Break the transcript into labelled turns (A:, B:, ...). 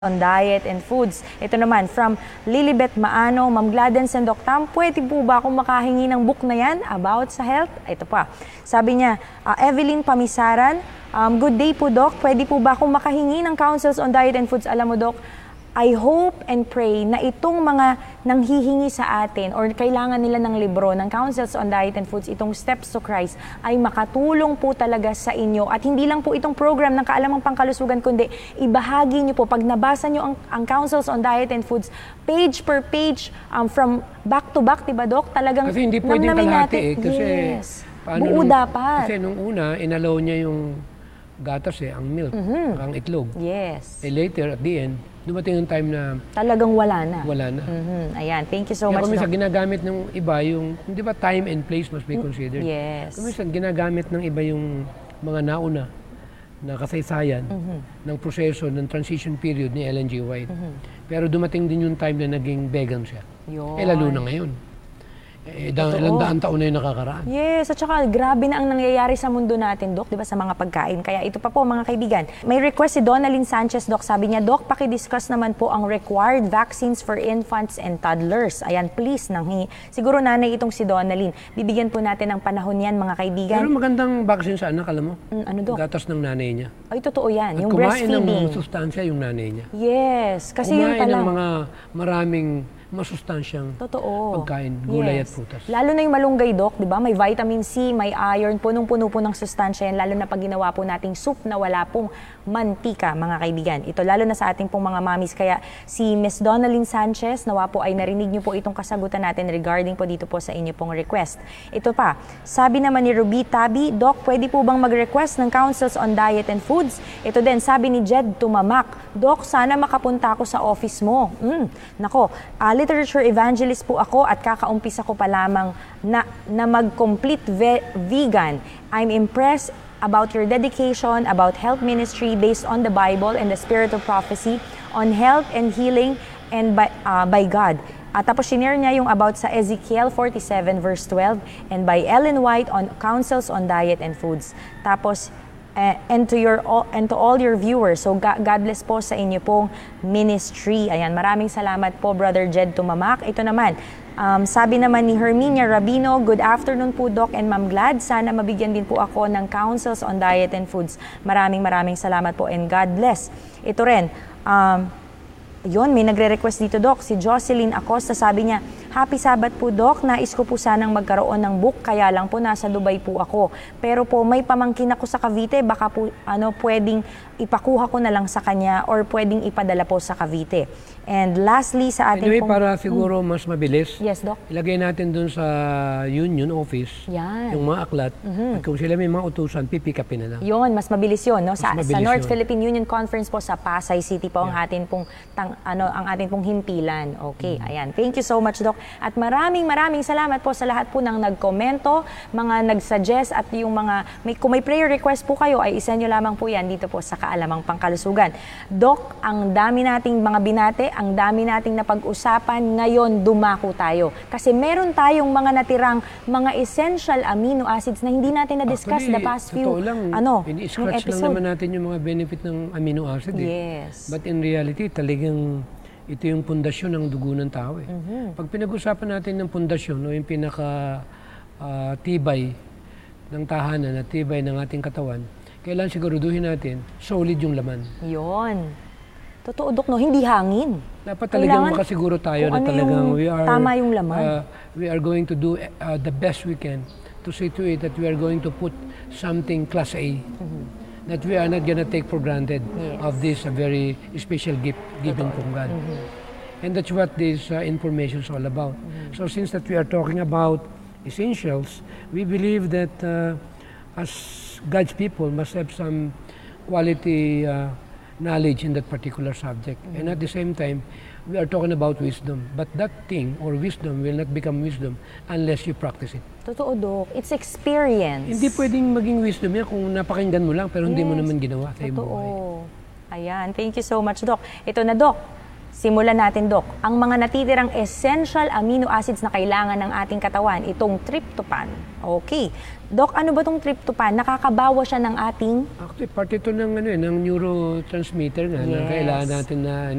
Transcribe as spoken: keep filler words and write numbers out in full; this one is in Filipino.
A: on diet and foods. Ito naman, from Lilibet Maano, Ma'am Gladens and Doc Tam, pwede po ba akong makahingi ng book na yan about sa health? Ito pa. Sabi niya, uh, Evelyn Pamisaran, um, good day po Doc, pwede po ba akong makahingi ng counsels on diet and foods? Alam mo Doc, I hope and pray na itong mga nanghihingi sa atin or kailangan nila ng libro, ng counsels on diet and foods, itong Steps to Christ, ay makatulong po talaga sa inyo. At hindi lang po itong program ng Kaalamang Pangkalusugan, kundi ibahagi nyo po. Pag nabasa nyo ang, ang counsels on diet and foods, page per page, um, from back to back, diba Doc? Talagang
B: kasi hindi pwedeng kalahati eh. Kasi
A: yes.
B: Buo
A: nung, dapat.
B: Kasi nung una, inalaw niya yung gatas eh, ang milk, mm-hmm. ang itlog.
A: Yes.
B: Eh later, at the end, dumating yung time na
A: talagang wala na.
B: Wala na.
A: Mm-hmm. Ayan, thank you so
B: kaya
A: much.
B: Kung minsan ginagamit ng iba yung, di ba time and place must be considered?
A: Yes.
B: Kung minsan ginagamit ng iba yung mga nauna na kasaysayan mm-hmm. ng proseso ng transition period ni Ellen G. White. Mm-hmm. Pero dumating din yung time na naging vegan siya.
A: Yun.
B: Eh lalo na ngayon. Eh, da, ilang daan taon na yung nakakaraan.
A: Yes, at saka grabe na ang nangyayari sa mundo natin, Doc, di ba, sa mga pagkain. Kaya ito pa po, mga kaibigan. May request si Donalyn Sanchez, Doc. Sabi niya, Doc, pakidiscuss naman po ang required vaccines for infants and toddlers. Ayan, please, nang siguro nanay itong si Donalyn. Bibigyan po natin ng panahon yan, mga kaibigan.
B: Pero magandang vaccine sa anak, alam mo?
A: Mm, ano, Doc?
B: Gatas ng nanay niya.
A: Ay, totoo yan.
B: At
A: yung
B: kumain
A: breastfeeding.
B: ng sustansya yung nanay niya.
A: Yes, kasi
B: kumain
A: yun pala.
B: ng mga maraming masustansyang
A: totoo.
B: pagkain, gulay
A: yes.
B: at prutas.
A: Lalo na yung malunggay, Doc, di ba? May vitamin C, may iron, punong-puno po ng sustansya yan, lalo na pag ginawa po nating soup na wala pong mantika, mga kaibigan. Ito, lalo na sa ating pong mga mamis. Kaya si Miss Donalyn Sanchez, nawa po ay narinig niyo po itong kasagutan natin regarding po dito po sa inyo pong request. Ito pa, sabi naman ni Ruby Tabi, Doc, pwede po bang mag-request ng counsels on diet and foods? Ito din, sabi ni Jed Tumamak, Doc, sana makapunta ako sa office mo. Mm, nako, uh, literature evangelist po ako at kakaumpisa ko pa lamang na, na mag-complete ve- vegan. I'm impressed about your dedication, about health ministry based on the Bible and the spirit of prophecy, on health and healing and by, uh, by God. At tapos sinare niya yung about sa Ezekiel forty-seven verse twelve and by Ellen White on counsels on diet and foods. Tapos Uh, and to your and to all your viewers. So God bless po sa inyo pong ministry. Ayan, maraming salamat po Brother Jed Tumamak. Ito naman, um, sabi naman ni Herminia Rabino, good afternoon po Doc and Ma'am Glad. Sana mabigyan din po ako ng counsels on diet and foods. Maraming maraming salamat po and God bless. Ito rin, um, yun, may nagre-request dito, Doc. Si Jocelyn Acosta, sabi niya, Happy Sabbath po, Doc. Nais ko po sanang magkaroon ng book, kaya lang po nasa Dubai po ako. Pero po, may pamangkin ako sa Cavite, baka po ano, pwedeng ipakuha ko na lang sa kanya or pwedeng ipadala po sa Cavite. And lastly, sa ating
B: anyway,
A: pong...
B: para siguro mm. mas mabilis,
A: yes, Doc.
B: Ilagay natin dun sa union office,
A: yan.
B: Yung mga aklat, mm-hmm. at kung sila may mga utusan, pipikapin na lang.
A: Yun, mas mabilis yun. No? Sa,
B: mabilis
A: sa North
B: yun.
A: Philippine Union Conference po sa Pasay City po ang
B: yeah.
A: atin pong tang, ano ang atin pong himpilan. Okay, mm-hmm. ayan. Thank you so much, Doc. At maraming maraming salamat po sa lahat po ng nagkomento, mga nagsuggest at yung mga may kung may prayer request po kayo ay isa nyo lamang po yan dito po sa Kaalamang Pangkalusugan. Doc, ang dami nating mga binate, ang dami nating napag-usapan, ngayon dumako tayo. Kasi meron tayong mga natirang mga essential amino acids na hindi natin na-discuss
B: Actually,
A: the past few
B: lang,
A: ano,
B: ini-scratch lang naman natin yung mga benefit ng amino acid.
A: Yes.
B: Eh. But in reality, talagang ito yung pundasyon ng dugo ng tao. Eh.
A: Mm-hmm.
B: Pag pinag-usapan natin ng pundasyon, no, yung pinaka uh, tibay ng tahanan at tibay ng ating katawan, kailangan siguraduhin natin solid yung laman.
A: Yon. Totoo, Dok, no? Hindi hangin.
B: Dapat talagang kailangan makasiguro tayo na
A: ano
B: talagang we are,
A: tama yung laman.
B: Uh, we are going to do uh, the best we can to see to it that we are going to put something class A. Mm-hmm. That we are not gonna take for granted yes. of this uh, very special gift given from God. Mm-hmm. And that's what this uh, information is all about. Mm-hmm. So since that we are talking about essentials, we believe that uh, as God's people must have some quality uh, knowledge in that particular subject. Mm-hmm. And at the same time, we are talking about wisdom. But that thing or wisdom will not become wisdom unless you practice it.
A: Totoo, Doc. It's experience.
B: Hindi pwedeng maging wisdom yan kung napakinggan mo lang pero yes. hindi mo naman ginawa sa iyong
A: buhay.
B: buhay.
A: Ayan. Thank you so much, Doc. Ito na, Doc. Simulan natin, Doc. Ang mga natitirang essential amino acids na kailangan ng ating katawan, itong tryptophan. Okay. Doc, ano ba itong tryptophan? Nakakabawa siya ng ating...
B: Actually, part ito ng, ano, eh, ng neurotransmitter nga na
A: Yes.
B: kailangan natin na